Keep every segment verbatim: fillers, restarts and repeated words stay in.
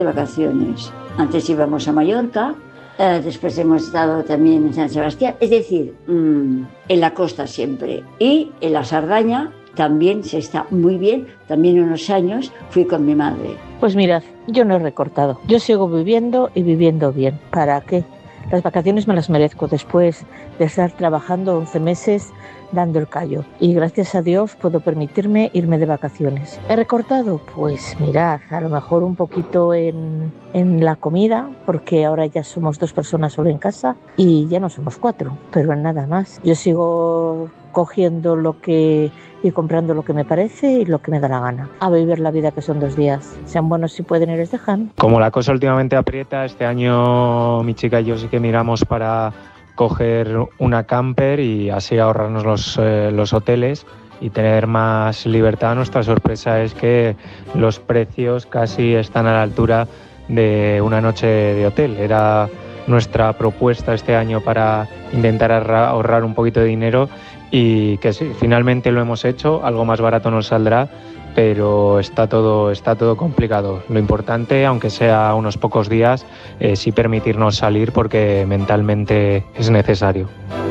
de vacaciones. Antes íbamos a Mallorca, eh, después hemos estado también en San Sebastián, es decir, mmm, en la costa siempre. Y en la Sardaña también se está muy bien, también unos años fui con mi madre. Pues mirad, yo no he recortado, yo sigo viviendo y viviendo bien. ¿Para qué? Las vacaciones me las merezco después de estar trabajando once meses dando el callo. Y gracias a Dios puedo permitirme irme de vacaciones. ¿He recortado? Pues mirad, a lo mejor un poquito en, en la comida, porque ahora ya somos dos personas solo en casa y ya no somos cuatro, pero en nada más. Yo sigo cogiendo lo que y comprando lo que me parece y lo que me da la gana. A vivir la vida, que son dos días. Sean buenos si pueden y les dejan. Como la cosa últimamente aprieta, este año mi chica y yo sí que miramos para coger una camper y así ahorrarnos los, eh, los hoteles y tener más libertad. Nuestra sorpresa es que los precios casi están a la altura de una noche de hotel. Era nuestra propuesta este año para intentar ahorrar un poquito de dinero y que sí, finalmente lo hemos hecho, algo más barato nos saldrá, pero está todo, está todo complicado. Lo importante, aunque sea unos pocos días, es sí permitirnos salir porque mentalmente es necesario.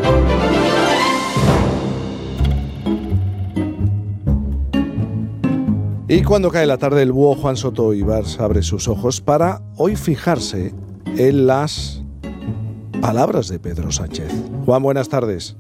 Y cuando cae la tarde, el búho Juan Soto Ibars abre sus ojos para hoy fijarse en las palabras de Pedro Sánchez. Juan, buenas tardes.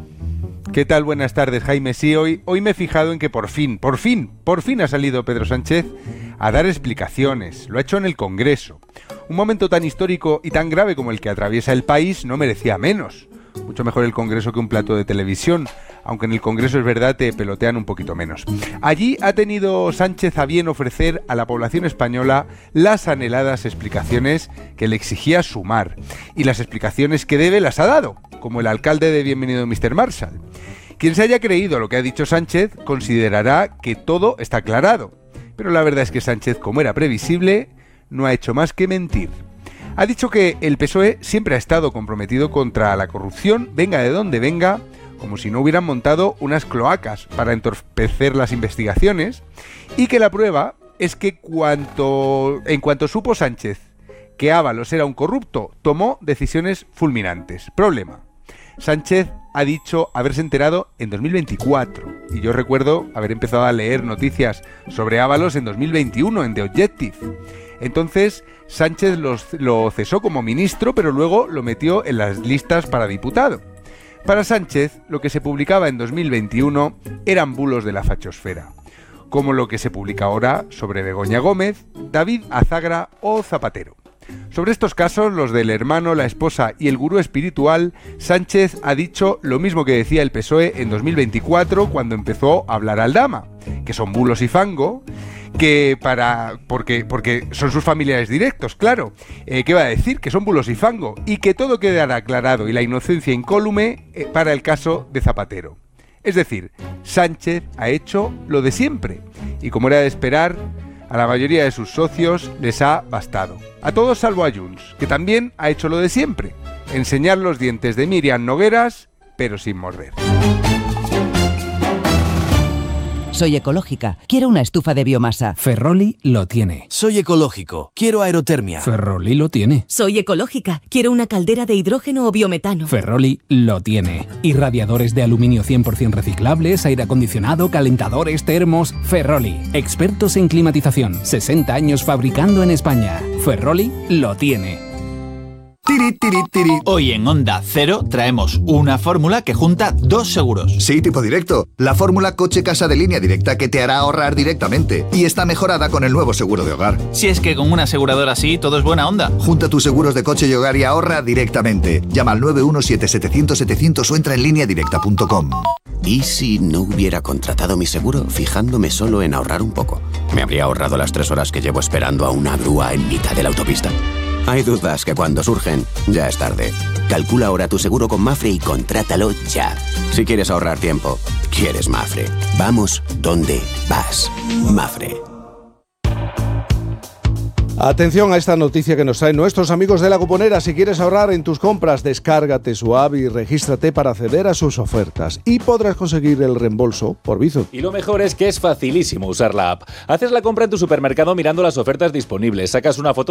¿Qué tal? Buenas tardes, Jaime. Sí, hoy, hoy me he fijado en que por fin, por fin, por fin ha salido Pedro Sánchez a dar explicaciones. Lo ha hecho en el Congreso. Un momento tan histórico y tan grave como el que atraviesa el país no merecía menos. Mucho mejor el Congreso que un plato de televisión, aunque en el Congreso es verdad te pelotean un poquito menos. Allí ha tenido Sánchez a bien ofrecer a la población española las anheladas explicaciones que le exigía Sumar. Y las explicaciones que debe las ha dado, como el alcalde de Bienvenido míster Marshall. Quien se haya creído lo que ha dicho Sánchez considerará que todo está aclarado. Pero la verdad es que Sánchez, como era previsible, no ha hecho más que mentir. Ha dicho que el P S O E siempre ha estado comprometido contra la corrupción, venga de donde venga, como si no hubieran montado unas cloacas para entorpecer las investigaciones, y que la prueba es que cuanto, en cuanto supo Sánchez que Ábalos era un corrupto, tomó decisiones fulminantes. Problema: Sánchez ha dicho haberse enterado en dos mil veinticuatro, y yo recuerdo haber empezado a leer noticias sobre Ábalos en dos mil veintiuno en The Objective. Entonces Sánchez los, lo cesó como ministro, pero luego lo metió en las listas para diputado. Para Sánchez, lo que se publicaba en dos mil veintiuno eran bulos de la fachosfera, como lo que se publica ahora sobre Begoña Gómez, David Azagra o Zapatero. Sobre estos casos, los del hermano, la esposa y el gurú espiritual, Sánchez ha dicho lo mismo que decía el P S O E en dos mil veinticuatro cuando empezó a hablar al Dama, que son bulos y fango, que para porque porque son sus familiares directos, claro. Eh, ¿Qué va a decir? Que son bulos y fango, y que todo quedará aclarado y la inocencia incólume eh, para el caso de Zapatero. Es decir, Sánchez ha hecho lo de siempre, y como era de esperar, a la mayoría de sus socios les ha bastado. A todos salvo a Junts, que también ha hecho lo de siempre: enseñar los dientes de Míriam Nogueras, pero sin morder. Soy ecológica. Quiero una estufa de biomasa. Ferroli lo tiene. Soy ecológico. Quiero aerotermia. Ferroli lo tiene. Soy ecológica. Quiero una caldera de hidrógeno o biometano. Ferroli lo tiene. Irradiadores de aluminio cien por ciento reciclables, aire acondicionado, calentadores, termos. Ferroli. Expertos en climatización. sesenta años fabricando en España. Ferroli lo tiene. Tiri, tiri, tiri. Hoy en Onda Cero traemos una fórmula que junta dos seguros. Sí, tipo directo. La fórmula coche-casa de Línea Directa, que te hará ahorrar directamente. Y está mejorada con el nuevo seguro de hogar. Si es que con una aseguradora así todo es buena onda. Junta tus seguros de coche y hogar y ahorra directamente. Llama al nueve uno siete setecientos setecientos o entra en línea directa punto com. ¿Y si no hubiera contratado mi seguro fijándome solo en ahorrar un poco? ¿Me habría ahorrado las tres horas que llevo esperando a una grúa en mitad de la autopista? Hay dudas que cuando surgen, ya es tarde. Calcula ahora tu seguro con Mafre y contrátalo ya. Si quieres ahorrar tiempo, quieres Mafre. Vamos donde vas. Mafre. Atención a esta noticia que nos traen nuestros amigos de La Cuponera. Si quieres ahorrar en tus compras, descárgate su app y regístrate para acceder a sus ofertas. Y podrás conseguir el reembolso por Bizum. Y lo mejor es que es facilísimo usar la app. Haces la compra en tu supermercado mirando las ofertas disponibles, sacas una foto